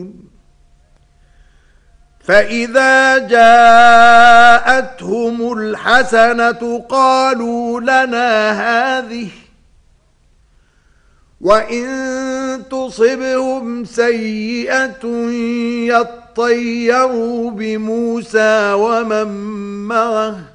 فإذا جاءتهم الحسنة قالوا لنا هذه وإن تصبهم سيئة يطيروا بموسى ومن معه